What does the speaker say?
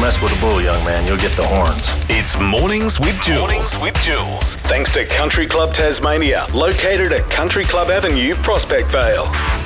mess with a bull, young man. You'll get the horns. It's Mornings with Jules. Mornings with Jules. Thanks to Country Club Tasmania, located at Country Club Avenue, Prospect Vale.